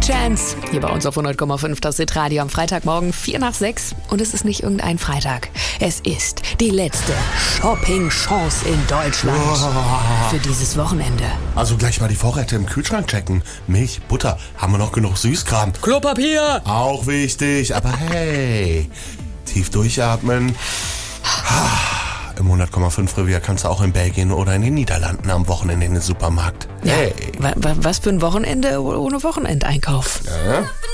Chance. Hier bei uns auf 100,5 das Hit-Radio am Freitagmorgen 5:45. Und es ist nicht irgendein Freitag. Es ist die letzte Shopping-Chance in Deutschland für dieses Wochenende. Also gleich mal die Vorräte im Kühlschrank checken. Milch, Butter, haben wir noch genug Süßkram? Klopapier! Auch wichtig, aber hey, tief durchatmen. Im 100,5 Revier kannst du auch in Belgien oder in den Niederlanden am Wochenende in den Supermarkt. Ja, Hey. was für ein Wochenende ohne Wochenendeinkauf. Ja.